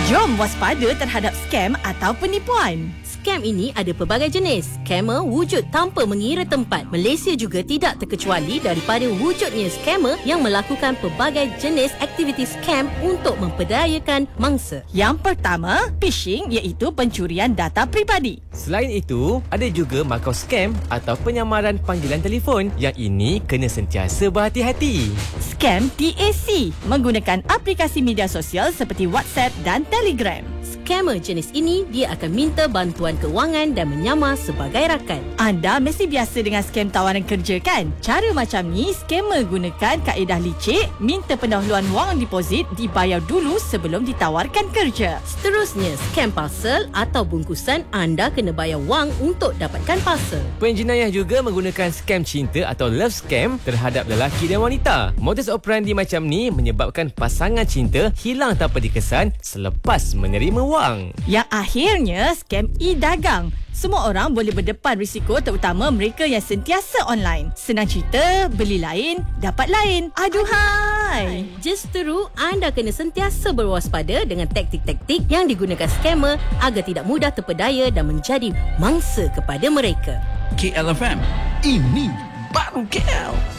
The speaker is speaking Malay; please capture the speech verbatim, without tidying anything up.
Jom waspada terhadap skam atau penipuan. Skam ini ada pelbagai jenis. Skamer wujud tanpa mengira tempat. Malaysia juga tidak terkecuali daripada wujudnya skamer yang melakukan pelbagai jenis aktiviti skam untuk memperdayakan mangsa. Yang pertama, phishing iaitu pencurian data peribadi. Selain itu, ada juga makau skam atau penyamaran panggilan telefon. Yang ini kena sentiasa berhati-hati. Skam T A C menggunakan aplikasi media sosial seperti WhatsApp dan Telegram. Skamer jenis ini, dia akan minta bantuan kewangan dan menyamar sebagai rakan. Anda mesti biasa dengan skam tawaran kerja kan? Cara macam ni, skamer gunakan kaedah licik, minta pendahuluan wang deposit dibayar dulu sebelum ditawarkan kerja. Seterusnya, skam parcel atau bungkusan, anda kena bayar wang untuk dapatkan parcel. Penjenayah juga menggunakan skam cinta atau love scam terhadap lelaki dan wanita. Modus operandi macam ni menyebabkan pasangan cinta hilang tanpa dikesan selepas menerima wang. Yang akhirnya, skam e-dagang. Semua orang boleh berdepan risiko, terutama mereka yang sentiasa online. Senang cerita, beli lain, dapat lain. Aduhai! Justeru, anda kena sentiasa berwaspada dengan taktik-taktik yang digunakan skamer agar tidak mudah terpedaya dan menjadi mangsa kepada mereka. K L F M, ini baru K L.